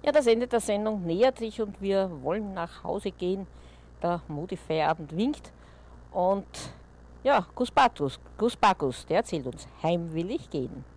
Ja, das Ende der Sendung nähert sich und wir wollen nach Hause gehen. Der Modi-Feierabend winkt. Und ja, Gus Bacchus, der erzählt uns, heim will ich gehen.